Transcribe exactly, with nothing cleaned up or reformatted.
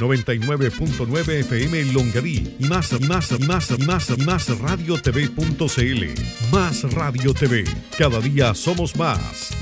noventa y nueve punto nueve F M en Longaví y más, más, más, más, más radio t v punto c l. Más Radio T V. Cada día somos más.